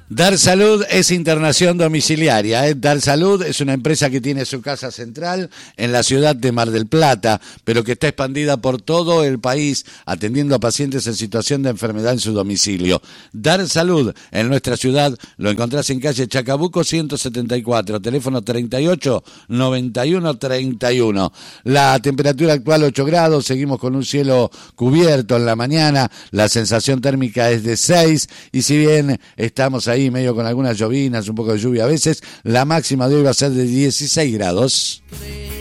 Dar Salud es internación domiciliaria. Dar Salud es una empresa que tiene su casa central en la ciudad de Mar del Plata, pero que está expandida por todo el país, atendiendo a pacientes en situación de enfermedad en su domicilio. Dar Salud en nuestra ciudad lo encontrás en calle Chacabuco 174, teléfono 38 91 31. La temperatura actual 8 grados, seguimos con un cielo cubierto en la mañana, la sensación térmica es de 6 y si bien estamos ahí medio con algunas llovinas, un poco de lluvia a veces, la máxima de hoy va a ser de 16 grados.